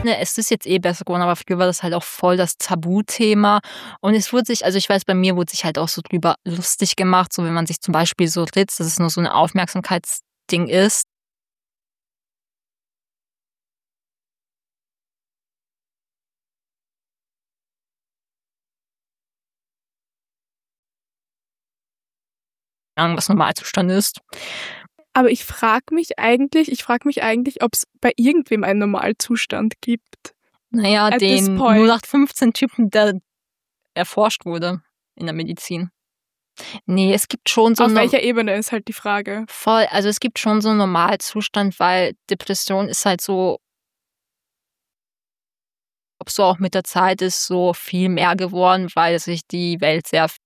Ne, es ist jetzt besser geworden, aber früher war das halt auch voll das Tabuthema. Und es wurde sich also, ich weiß, bei mir wurde sich halt auch so drüber lustig gemacht, so wenn man sich zum Beispiel so ritzt, dass es nur so 'ne Aufmerksamkeitsding ist. Was Normalzustand ist. Aber ich frage mich eigentlich, ob es bei irgendwem einen Normalzustand gibt. Naja, At this den point. 0815-Typen, der erforscht wurde in der Medizin. Ne, es gibt schon so Auf welcher Ebene ist halt die Frage. voll, also es gibt schon so 'n Normalzustand, weil Depression ist halt so ob so auch mit der Zeit ist so viel mehr geworden, weil sich die Welt sehr